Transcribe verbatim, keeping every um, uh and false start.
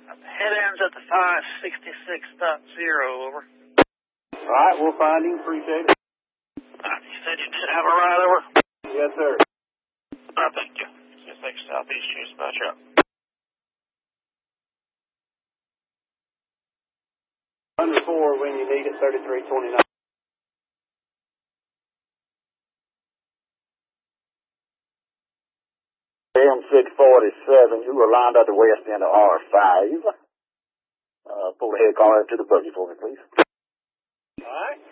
Head ends at the five sixty-six dot zero, over. All right, we'll find him. Appreciate it. Uh, you said you did have a ride, over? Yes, sir. Uh, thank you. six Southeast, choose about you. Under four when you need it, thirty-three twenty-nine. M six forty-seven, you were lined at the west end of R five. Uh, pull the head car up to the buggy for me, please. All right.